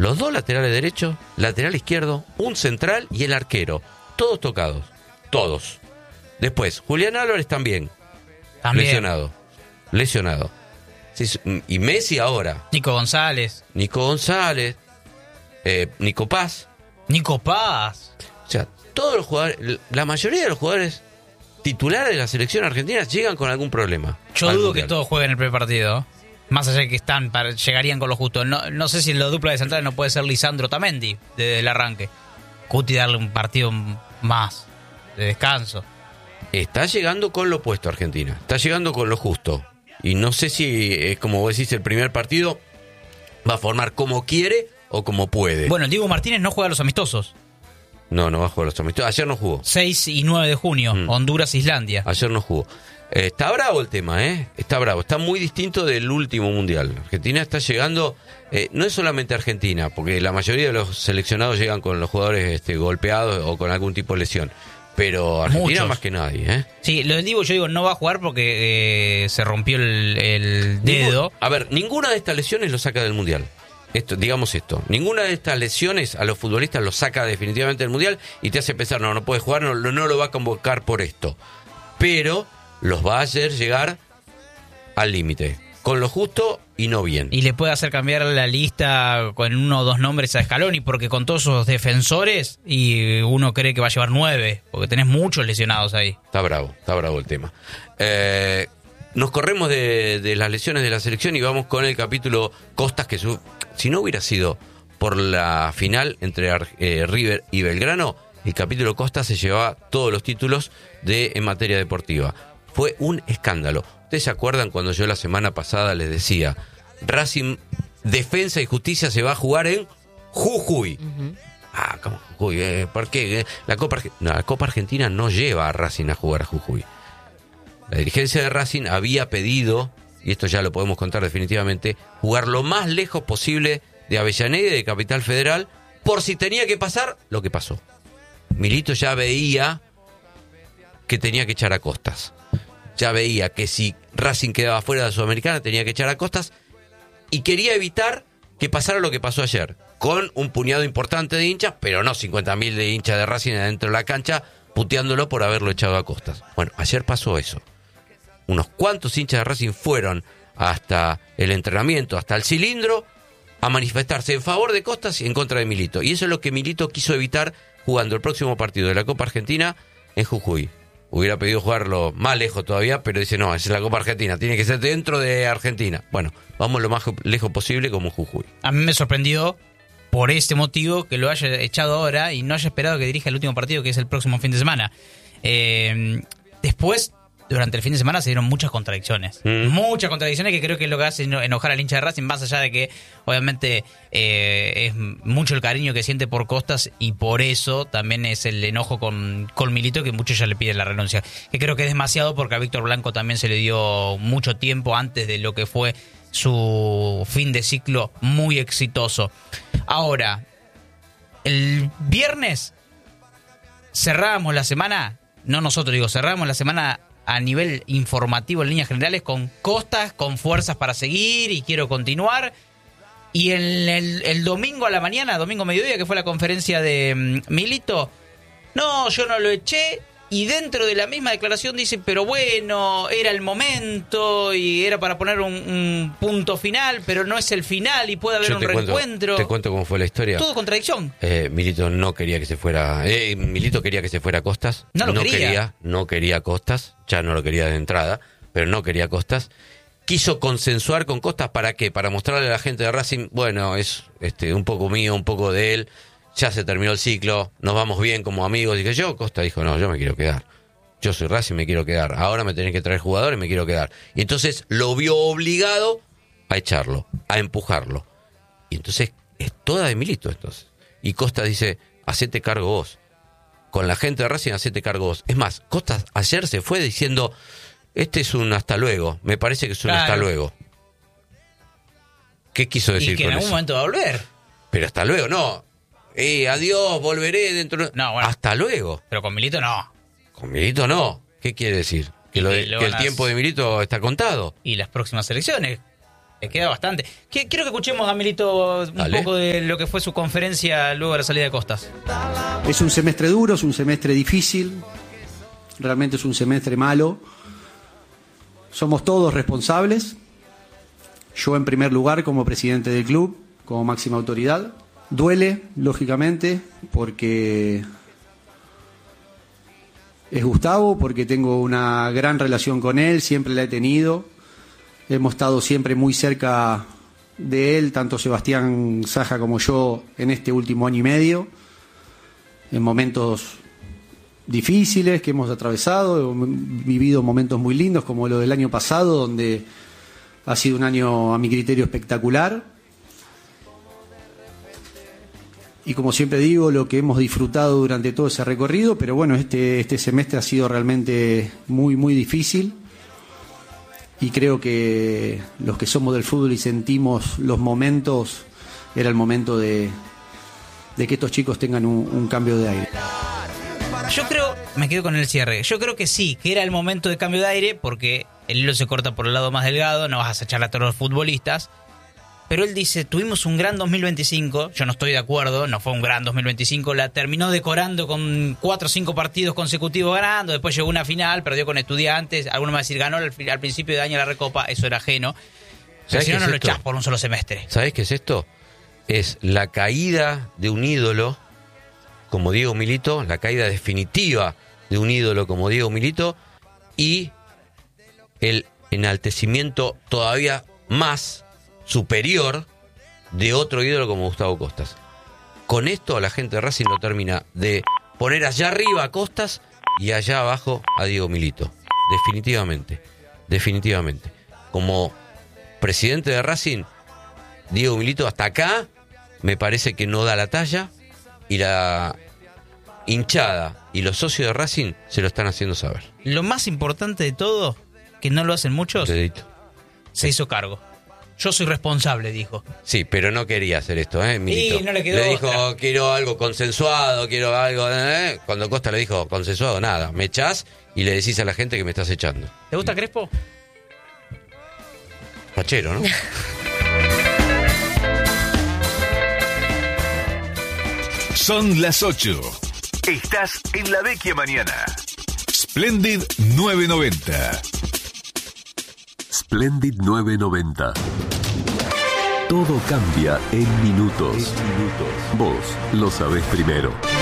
los dos laterales derechos, lateral izquierdo, un central y el arquero. Todos tocados. Todos. Después, Julián Álvarez también. Lesionado. Sí, y Messi ahora. Nico González. Nico Paz. O sea, todos los jugadores, la mayoría de los jugadores titulares de la selección argentina llegan con algún problema. Yo dudo que todos jueguen el primer partido. Más allá de que llegarían con lo justo. No sé si en la dupla de centrales no puede ser Lisandro Tamendi desde el arranque. Cuti darle un partido más de descanso. Está llegando con lo opuesto Argentina. Está llegando con lo justo. Y no sé si es como vos decís, el primer partido va a formar como quiere o como puede. Bueno, el Diego Martínez no juega a los amistosos. No va a jugar a los amistosos. Ayer no jugó. 6 y 9 de junio, Honduras-Islandia. Ayer no jugó. Está bravo el tema, Está bravo. Está muy distinto del último mundial. Argentina está llegando, no es solamente Argentina, porque la mayoría de los seleccionados llegan con los jugadores golpeados o con algún tipo de lesión. Pero Argentina muchos. Más que nadie, Sí, lo del Divo yo digo no va a jugar porque se rompió el dedo. Ninguna de estas lesiones lo saca del mundial. Digamos esto. Ninguna de estas lesiones a los futbolistas lo saca definitivamente del mundial y te hace pensar, no puede jugar, no lo va a convocar por esto. Pero los va a hacer llegar al límite, con lo justo y no bien. Y le puede hacer cambiar la lista con 1 o 2 nombres a Scaloni, porque con todos esos defensores, y uno cree que va a llevar 9, porque tenés muchos lesionados ahí. Está bravo el tema. Nos corremos de las lesiones de la selección y vamos con el capítulo Costas, que si no hubiera sido por la final entre River y Belgrano, el capítulo Costas se llevaba todos los títulos en materia deportiva. Fue un escándalo. ¿Ustedes se acuerdan cuando yo la semana pasada les decía, Racing Defensa y Justicia se va a jugar en Jujuy? Uh-huh. ¿Cómo Jujuy? ¿Por qué? La Copa Argentina no lleva a Racing a jugar a Jujuy. La dirigencia de Racing había pedido, y esto ya lo podemos contar definitivamente, jugar lo más lejos posible de Avellaneda y de Capital Federal, por si tenía que pasar lo que pasó. Milito ya veía que tenía que echar a Costas. Ya veía que si Racing quedaba fuera de la Sudamericana tenía que echar a Costas y quería evitar que pasara lo que pasó ayer, con un puñado importante de hinchas, pero no 50.000 de hinchas de Racing adentro de la cancha puteándolo por haberlo echado a Costas. Bueno, ayer pasó eso. Unos cuantos hinchas de Racing fueron hasta el entrenamiento, hasta el cilindro, a manifestarse en favor de Costas y en contra de Milito. Y eso es lo que Milito quiso evitar jugando el próximo partido de la Copa Argentina en Jujuy. Hubiera pedido jugarlo más lejos todavía, pero dice, no, es la Copa Argentina, tiene que ser dentro de Argentina. Bueno, vamos lo más lejos posible como Jujuy. A mí me sorprendió, por este motivo, que lo haya echado ahora y no haya esperado que dirija el último partido, que es el próximo fin de semana. Después, durante el fin de semana se dieron muchas contradicciones. Muchas contradicciones que creo que es lo que hace enojar al hincha de Racing, más allá de que obviamente es mucho el cariño que siente por Costas y por eso también es el enojo con Milito, que muchos ya le piden la renuncia. Que creo que es demasiado porque a Víctor Blanco también se le dio mucho tiempo antes de lo que fue su fin de ciclo muy exitoso. Ahora, el viernes cerramos la semana, cerramos la semana a nivel informativo en líneas generales con Costas, con fuerzas para seguir y quiero continuar. Y el domingo a la mañana, domingo mediodía, que fue la conferencia de Milito, no, yo no lo eché. Y dentro de la misma declaración dice, pero bueno, era el momento y era para poner un punto final, pero no es el final y puede haber un reencuentro. Te cuento cómo fue la historia. Todo contradicción. Milito no quería que se fuera. Milito quería que se fuera Costas. No quería Costas. Ya no lo quería de entrada, pero no quería Costas. Quiso consensuar con Costas, ¿para qué? Para mostrarle a la gente de Racing, bueno, es un poco mío, un poco de él. Ya se terminó el ciclo, nos vamos bien como amigos. Dije yo, Costa dijo, no, yo me quiero quedar. Yo soy Racing, me quiero quedar. Ahora me tenés que traer jugadores, me quiero quedar. Y entonces lo vio obligado a echarlo, a empujarlo. Y entonces es toda de Milito entonces. Y Costa dice, hacete cargo vos. Con la gente de Racing, hacete cargo vos. Es más, Costa ayer se fue diciendo, este es un hasta luego. Me parece que es un hasta luego. ¿Qué quiso decir con eso? Y que en algún momento va a volver. Pero hasta luego, no. Adiós, volveré dentro. No, bueno. Hasta luego. Pero con Milito no. Con Milito no. ¿Qué quiere decir? Que el tiempo de Milito está contado. Y las próximas elecciones. queda bastante. Quiero que escuchemos a Milito un poco de lo que fue su conferencia luego de la salida de Costas. Es un semestre duro, es un semestre difícil, realmente es un semestre malo. Somos todos responsables. Yo en primer lugar como presidente del club, como máxima autoridad. Duele, lógicamente, porque es Gustavo, porque tengo una gran relación con él, siempre la he tenido. Hemos estado siempre muy cerca de él, tanto Sebastián Saja como yo, en este último año y medio, en momentos difíciles que hemos atravesado, hemos vivido momentos muy lindos como lo del año pasado, donde ha sido un año a mi criterio espectacular. Y como siempre digo, lo que hemos disfrutado durante todo ese recorrido, pero bueno, este semestre ha sido realmente muy, muy difícil. Y creo que los que somos del fútbol y sentimos los momentos, era el momento de que estos chicos tengan un cambio de aire. Yo creo, me quedo con el cierre, yo creo que sí, que era el momento de cambio de aire, porque el hilo se corta por el lado más delgado, no vas a echarle a todos los futbolistas. Pero él dice, tuvimos un gran 2025, yo no estoy de acuerdo, no fue un gran 2025, la terminó decorando con 4 o 5 partidos consecutivos ganando, después llegó una final, perdió con Estudiantes, alguno me va a decir, ganó al principio de año la Recopa, eso era ajeno, pero si no, no lo echás por un solo semestre. ¿Sabés qué es esto? Es la caída de un ídolo como Diego Milito, la caída definitiva de un ídolo como Diego Milito y el enaltecimiento todavía más superior de otro ídolo como Gustavo Costas. Con esto la gente de Racing lo termina de poner allá arriba a Costas y allá abajo a Diego Milito. Definitivamente. Como presidente de Racing, Diego Milito hasta acá me parece que no da la talla y la hinchada y los socios de Racing se lo están haciendo saber. Lo más importante de todo, que no lo hacen muchos, se hizo cargo. Yo soy responsable, dijo. Sí, pero no quería hacer esto, Milito. Y no le quedó le dijo, otra. Quiero algo consensuado, quiero algo... Cuando Costa le dijo, consensuado, nada. Me echás y le decís a la gente que me estás echando. ¿Te gusta Crespo? Fachero, ¿no? Son las 8. Estás en La Vecchia Mañana. Splendid 990. Splendid 990. Todo cambia en minutos. Vos lo sabés primero.